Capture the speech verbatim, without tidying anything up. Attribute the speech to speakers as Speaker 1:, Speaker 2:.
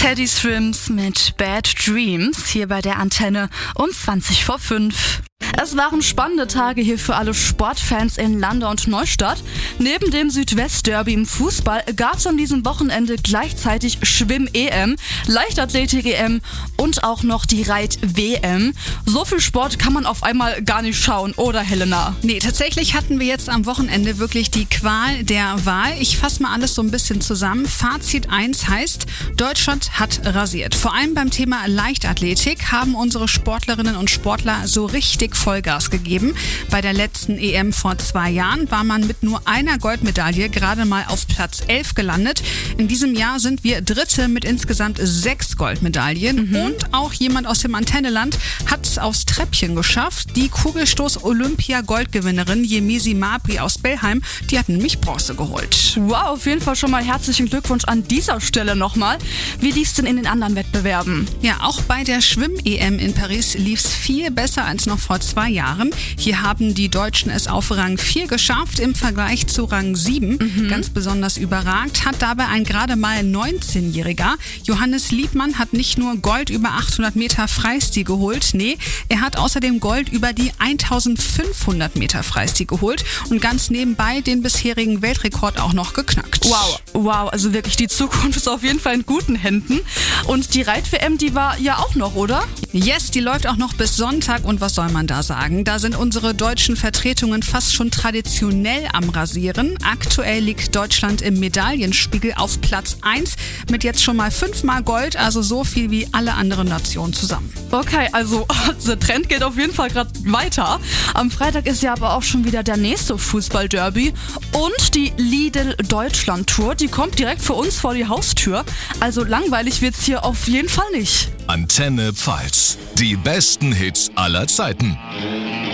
Speaker 1: Teddy Swims mit Bad Dreams hier bei der Antenne um zwanzig vor fünf. Es waren spannende Tage hier für alle Sportfans in Landau und Neustadt. Neben dem Südwest-Derby im Fußball gab es an diesem Wochenende gleichzeitig Schwimm-E M, Leichtathletik-E M und auch noch die Reit-W M. So viel Sport kann man auf einmal gar nicht schauen, oder Helena?
Speaker 2: Nee, tatsächlich hatten wir jetzt am Wochenende wirklich die Qual der Wahl. Ich fasse mal alles so ein bisschen zusammen. Fazit eins heißt, Deutschland hat rasiert. Vor allem beim Thema Leichtathletik haben unsere Sportlerinnen und Sportler so richtig Vollgas gegeben. Bei der letzten E M vor zwei Jahren war man mit nur einer Goldmedaille gerade mal auf Platz elf gelandet. In diesem Jahr sind wir Dritte mit insgesamt sechs Goldmedaillen. Mhm. Und auch jemand aus dem Antenneland hat es aufs Treppchen geschafft. Die Kugelstoß-Olympia-Goldgewinnerin Yemisi Mabry aus Bellheim, die hat nämlich Bronze geholt.
Speaker 1: Wow, auf jeden Fall schon mal herzlichen Glückwunsch an dieser Stelle nochmal. Wie lief es denn in den anderen Wettbewerben?
Speaker 2: Ja, auch bei der Schwimm-E M in Paris lief es viel besser als noch vor zwei Jahren. Hier haben die Deutschen es auf Rang vier geschafft im Vergleich zu Rang sieben. Mhm. Ganz besonders überragt hat dabei ein gerade mal neunzehnjähriger. Johannes Liebmann hat nicht nur Gold über achthundert Meter Freistil geholt, nee, er hat außerdem Gold über die eintausendfünfhundert Meter Freistil geholt und ganz nebenbei den bisherigen Weltrekord auch noch geknackt.
Speaker 1: Wow, wow, also wirklich die Zukunft ist auf jeden Fall in guten Händen. Und die Reit-W M, die war ja auch noch, oder?
Speaker 2: Yes, die läuft auch noch bis Sonntag und was soll man da sagen? Da sind unsere deutschen Vertretungen fast schon traditionell am Rasieren. Aktuell liegt Deutschland im Medaillenspiegel auf Platz eins mit jetzt schon mal fünfmal Gold, also so viel wie alle anderen Nationen zusammen.
Speaker 1: Okay, also der Trend geht auf jeden Fall gerade weiter. Am Freitag ist ja aber auch schon wieder der nächste Fußball-Derby und die Lidl-Deutschland-Tour, die kommt direkt für uns vor die Haustür. Also langweilig wird's hier auf jeden Fall nicht.
Speaker 3: Antenne Pfalz. Die besten Hits aller Zeiten.